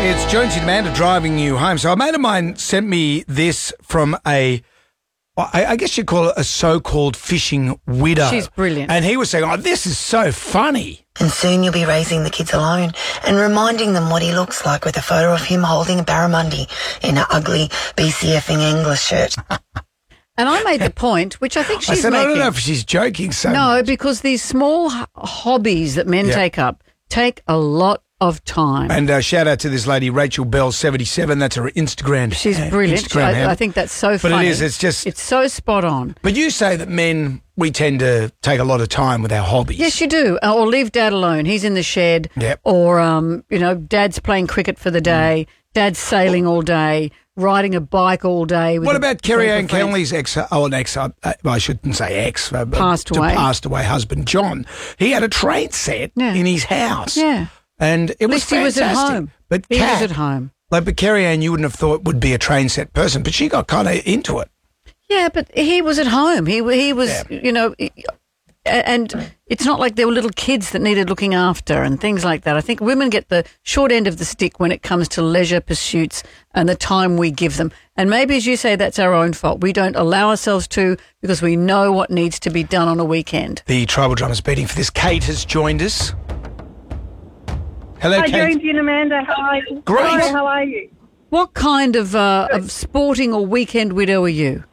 It's Jonesy and Amanda driving you home. So a mate of mine sent me this from I guess you'd call it a so-called fishing widow. She's brilliant. And he was saying, this is so funny. And soon you'll be raising the kids alone and reminding them what he looks like with a photo of him holding a barramundi in an ugly BCFing English shirt. And I made the point, which I think she's making. I don't know if she's joking so No, much. because these small hobbies that men take up take a lot of time. And shout out to this lady, Rachel Bell 77. That's her Instagram. She's brilliant. I think that's so funny. But it is. It's so spot on. But you say that men, we tend to take a lot of time with our hobbies. Yes, you do. Or leave Dad alone. He's in the shed. Yep. Or, Dad's playing cricket for the day. Dad's sailing all day. Riding a bike all day. What about Kerry Ann Kenley's I shouldn't say ex, passed away husband, John? He had a train set in his house. Yeah. And it was fantastic. He was at home. But he was at home. But Kerry Ann, you wouldn't have thought would be a train set person, but she got kind of into it. Yeah, but he was at home. He was, and it's not like there were little kids that needed looking after and things like that. I think women get the short end of the stick when it comes to leisure pursuits and the time we give them. And maybe, as you say, that's our own fault. We don't allow ourselves to because we know what needs to be done on a weekend. The tribal drummer's beating for this. Kate has joined us. Hello, Hi, Kate. Jonesy and Amanda. How are you? Great. Hi, how are you? What kind of sporting or weekend widow are you?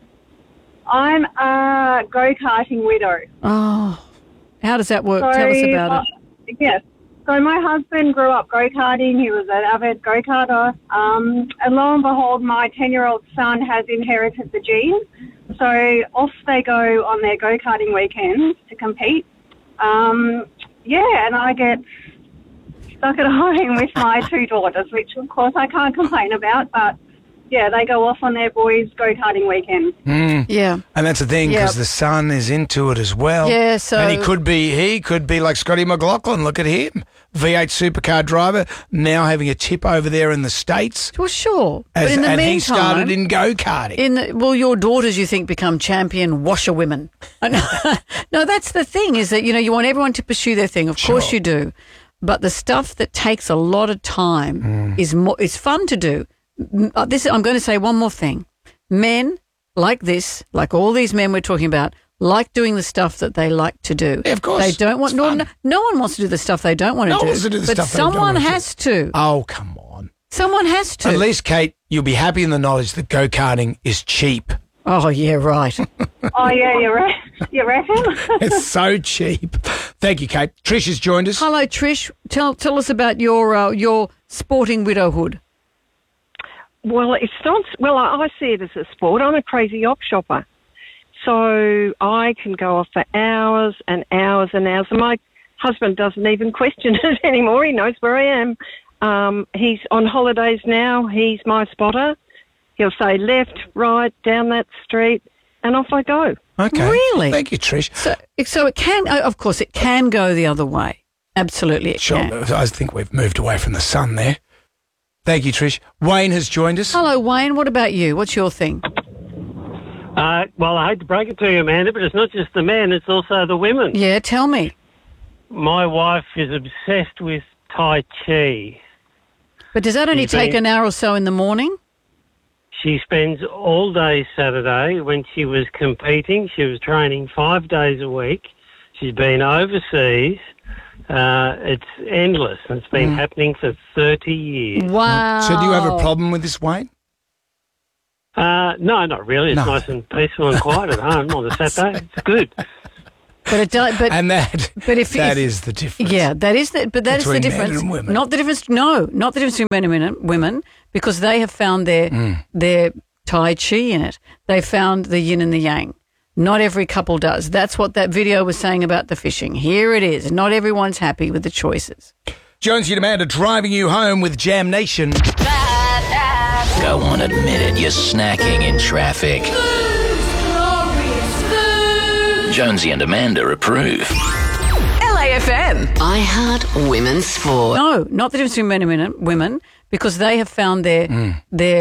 I'm a go-karting widow. Oh, how does that work? Tell us about it. Yes. So my husband grew up go-karting. He was an avid go-karter. And lo and behold, my 10-year-old son has inherited the gene. So off they go on their go-karting weekends to compete. And I get stuck at home with my two daughters, which, of course, I can't complain about, but yeah, they go off on their boys' go-karting weekends. Yeah. And that's the thing, because the son is into it as well. Yeah, so... And he could be like Scotty McLaughlin. Look at him. V8 supercar driver, now having a tip over there in the States. Well, sure. But in the meantime... he started in go-karting. Your daughters, you think, become champion washerwomen. No, that's the thing, is that, you want everyone to pursue their thing. Of course you do. But the stuff that takes a lot of time is fun to do. I'm going to say one more thing. Men like this, like all these men we're talking about, like doing the stuff that they like to do. Yeah, of course. They don't want. No one wants to do the stuff they don't want to do. No one wants to do the stuff they don't want to do. But someone has to. Oh, come on. Someone has to. At least, Kate, you'll be happy in the knowledge that go-karting is cheap. Oh, yeah, right. Oh, yeah, you're right. You reckon? It's so cheap. Thank you, Kate. Trish has joined us. Hello, Trish. Tell us about your sporting widowhood. Well, it's not. Well, I see it as a sport. I'm a crazy op shopper, so I can go off for hours and hours and hours. And my husband doesn't even question it anymore. He knows where I am. He's on holidays now. He's my spotter. He'll say left, right, down that street, and off I go. Okay. Really? Thank you, Trish. So it can, of course, it can go the other way. Absolutely, it can. I think we've moved away from the sun there. Thank you, Trish. Wayne has joined us. Hello, Wayne. What about you? What's your thing? Well, I hate to break it to you, Amanda, but it's not just the men, it's also the women. Yeah, tell me. My wife is obsessed with Tai Chi. But does that only take an hour or so in the morning? She spends all day Saturday. When she was competing, she was training 5 days a week. She's been overseas. It's endless. It's been happening for 30 years. Wow. So do you have a problem with this, Wayne? No, not really. It's nice and peaceful and quiet at home on a Saturday. It's good. But it does. That is the difference. Yeah, that is the. But that is the difference. Men and women. Not the difference. No, not the difference between men and women, because they have found their Tai Chi in it. They found the yin and the yang. Not every couple does. That's what that video was saying about the fishing. Here it is. Not everyone's happy with the choices. Jonesy and Amanda driving you home with Jam Nation. Go on, admit it. You're snacking in traffic. Jonesy and Amanda approve. LAFM. I Heart Women's Sport. No, not the difference between men and women, because they have found their